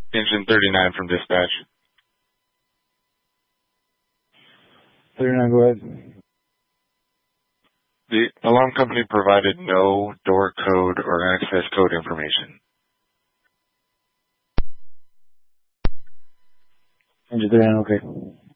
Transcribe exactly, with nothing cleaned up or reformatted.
Engine thirty-nine from dispatch. thirty-nine, go ahead. The alarm company provided no door code or access code information. Engine thirty-nine, okay.